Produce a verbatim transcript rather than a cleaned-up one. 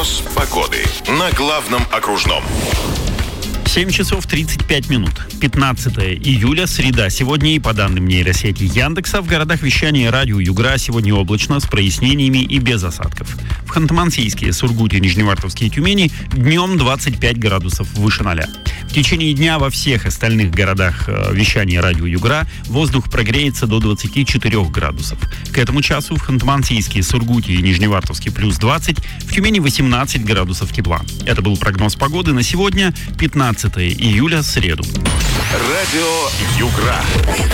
Прогноз погоды на главном окружном. семь часов тридцать пять минут. пятнадцатое июля, среда. Сегодня и по данным нейросети Яндекса в городах вещания радио Югра сегодня облачно, с прояснениями и без осадков. В Ханты-Мансийске, Сургуте, Нижневартовске и Тюмени днем двадцать пять градусов выше ноля. В течение дня во всех остальных городах вещания радио Югра воздух прогреется до двадцати четырёх градусов. К этому часу в Ханты-Мансийске, Сургуте и Нижневартовске плюс двадцать, в Тюмени восемнадцать градусов тепла. Это был прогноз погоды на сегодня, пятнадцатое июля, среду. Радио Югра.